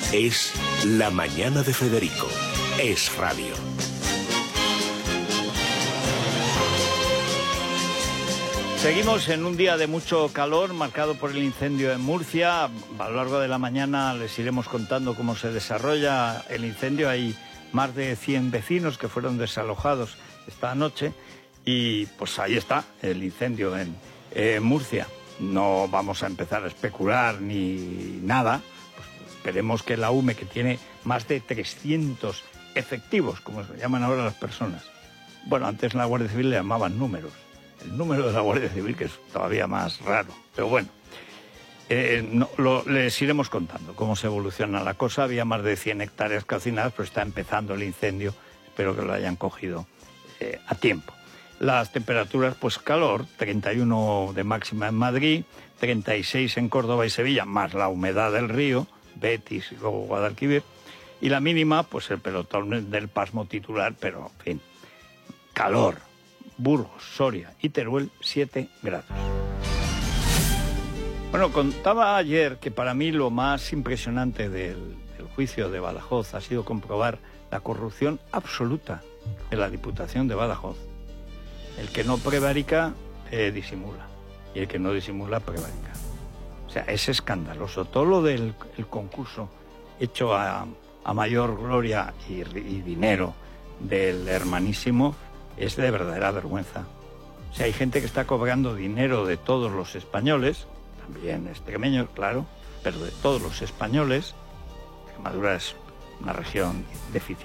Es La Mañana de Federico. Es radio. Seguimos en un día de mucho calor, marcado por el incendio en Murcia. A lo largo de la mañana les iremos contando cómo se desarrolla el incendio. Hay más de 100 vecinos que fueron desalojados esta noche y pues ahí está el incendio en Murcia. No vamos a empezar a especular ni nada. Pues esperemos que la UME, que tiene más de 300 efectivos, como se llaman ahora las personas. Bueno, antes en la Guardia Civil le llamaban números. El número de la Guardia Civil, que es todavía más raro. Pero bueno, les iremos contando cómo se evoluciona la cosa. Había más de 100 hectáreas calcinadas, pero está empezando el incendio. Espero que lo hayan cogido a tiempo. Las temperaturas, pues calor, 31 de máxima en Madrid, 36 en Córdoba y Sevilla, más la humedad del río, Betis y luego Guadalquivir. Y la mínima, pues el pelotón del pasmo titular, pero en fin, calor. Burgos, Soria y Teruel, 7 grados. Bueno, contaba ayer que para mí lo más impresionante del juicio de Badajoz ha sido comprobar la corrupción absoluta de la Diputación de Badajoz. El que no prevarica, disimula. Y el que no disimula, prevarica. O sea, es escandaloso. Todo lo del concurso hecho a mayor gloria y dinero del hermanísimo es de verdadera vergüenza. O sea, hay gente que está cobrando dinero de todos los españoles, también extremeños, claro, pero de todos los españoles. Extremadura es una región deficiente.